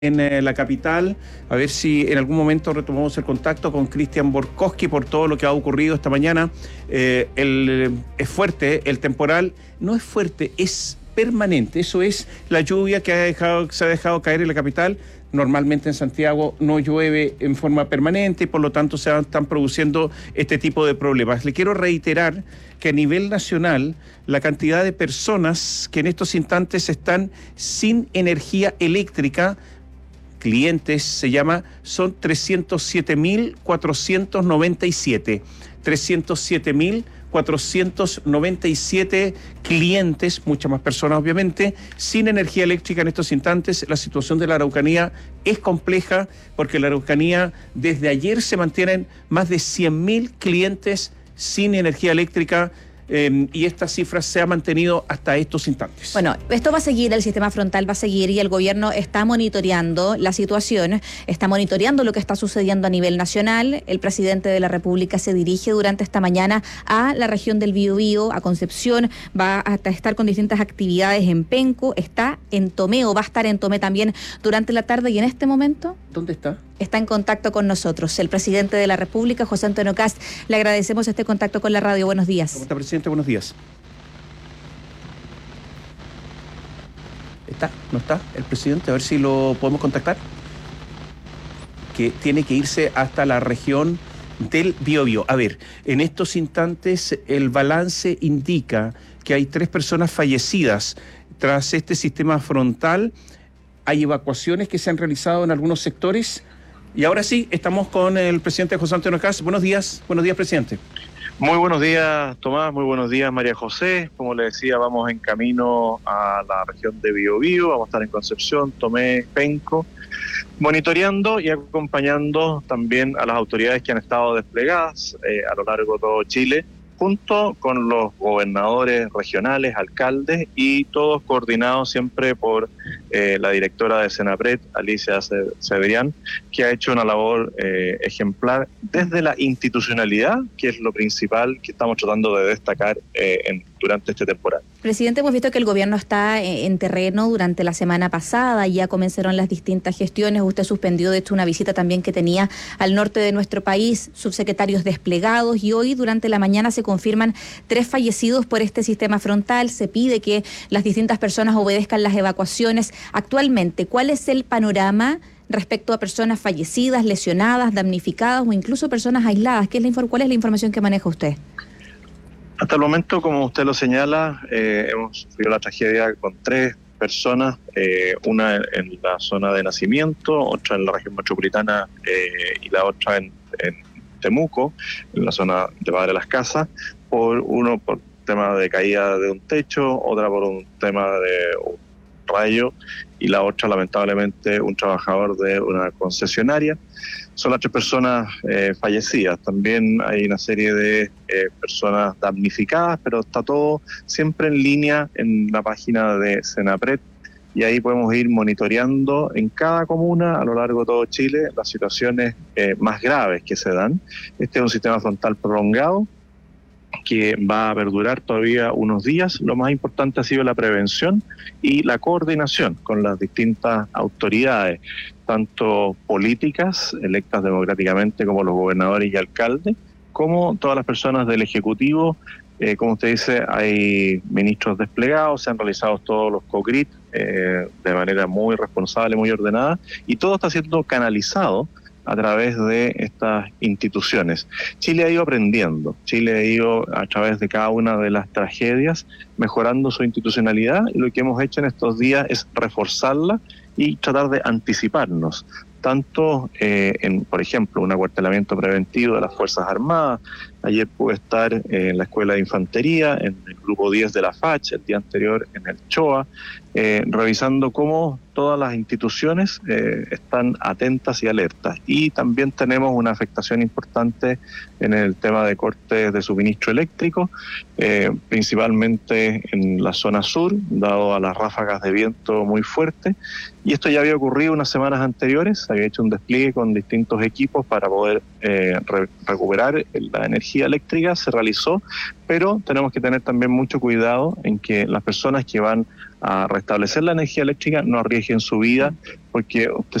en la capital, a ver si en algún momento retomamos el contacto con Cristian Borkowski por todo lo que ha ocurrido esta mañana. Es fuerte, el temporal no es fuerte, es permanente. Eso es la lluvia que se ha dejado caer en la capital. Normalmente en Santiago no llueve en forma permanente y por lo tanto se están produciendo este tipo de problemas. Le quiero reiterar que a nivel nacional la cantidad de personas que en estos instantes están sin energía eléctrica, clientes se llama, son 307.497. 307.497 clientes, muchas más personas obviamente, sin energía eléctrica en estos instantes. La situación de la Araucanía es compleja porque la Araucanía desde ayer se mantienen más de 100.000 clientes sin energía eléctrica. Y esta cifra se ha mantenido hasta estos instantes. Bueno, esto va a seguir, el sistema frontal va a seguir y el gobierno está monitoreando la situación, está monitoreando lo que está sucediendo a nivel nacional. El presidente de la República se dirige durante esta mañana a la región del Biobío, a Concepción, va a estar con distintas actividades en Penco, está en Tomé o va a estar en Tomé también durante la tarde y en este momento... ¿Dónde está? Está en contacto con nosotros el presidente de la República, José Antonio Kast. Le agradecemos este contacto con la radio. Buenos días. ¿Cómo está, presidente? Buenos días. ¿Está? ¿No está el presidente? A ver si lo podemos contactar. Que tiene que irse hasta la región del Biobío. A ver, en estos instantes el balance indica que hay 3 personas fallecidas tras este sistema frontal. Hay evacuaciones que se han realizado en algunos sectores. Y ahora sí, estamos con el presidente José Antonio Kast. Buenos días, presidente. Muy buenos días, Tomás, muy buenos días, María José. Como le decía, vamos en camino a la región de Biobío, vamos a estar en Concepción, Tomé, Penco, monitoreando y acompañando también a las autoridades que han estado desplegadas a lo largo de todo Chile, junto con los gobernadores regionales, alcaldes y todos coordinados siempre por la directora de Senapred, Alicia Severian, que ha hecho una labor ejemplar desde la institucionalidad, que es lo principal que estamos tratando de destacar durante este temporal. Presidente, hemos visto que el gobierno está en terreno durante la semana pasada, ya comenzaron las distintas gestiones, usted suspendió de hecho una visita también que tenía al norte de nuestro país, subsecretarios desplegados, y hoy durante la mañana se confirman 3 fallecidos por este sistema frontal. Se pide que las distintas personas obedezcan las evacuaciones. Actualmente, ¿cuál es el panorama respecto a personas fallecidas, lesionadas, damnificadas o incluso personas aisladas? ¿Cuál es la información que maneja usted? Hasta el momento, como usted lo señala, hemos sufrido la tragedia con 3 personas, una en la zona de nacimiento, otra en la región metropolitana y la otra en Temuco, en la zona de Padre Las Casas, uno por tema de caída de un techo, otra por un tema de un rayo y la otra lamentablemente un trabajador de una concesionaria. Son las 3 personas fallecidas. También hay una serie de personas damnificadas, pero está todo siempre en línea en la página de Senapred y ahí podemos ir monitoreando en cada comuna a lo largo de todo Chile las situaciones más graves que se dan. Este es un sistema frontal prolongado que va a perdurar todavía unos días. Lo más importante ha sido la prevención y la coordinación con las distintas autoridades, tanto políticas, electas democráticamente, como los gobernadores y alcaldes, como todas las personas del Ejecutivo. Como usted dice, hay ministros desplegados, se han realizado todos los COGRIT de manera muy responsable, muy ordenada, y todo está siendo canalizado a través de estas instituciones. Chile ha ido aprendiendo, Chile ha ido a través de cada una de las tragedias mejorando su institucionalidad, y lo que hemos hecho en estos días es reforzarla y tratar de anticiparnos, tanto por ejemplo, un acuartelamiento preventivo de las Fuerzas Armadas. Ayer pude estar en la Escuela de Infantería, en el grupo 10 de la FACH, el día anterior en el CHOA, revisando cómo todas las instituciones están atentas y alertas. Y también tenemos una afectación importante en el tema de cortes de suministro eléctrico, principalmente en la zona sur, dado a las ráfagas de viento muy fuertes. Y esto ya había ocurrido unas semanas anteriores, había hecho un despliegue con distintos equipos para poder recuperar la energía eléctrica, se realizó, pero tenemos que tener también mucho cuidado en que las personas que van a restablecer la energía eléctrica no arriesguen su vida, porque usted